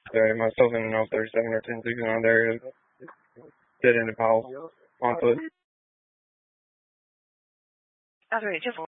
Myself and 37 or 10 people on there get in the house on foot. Operator, just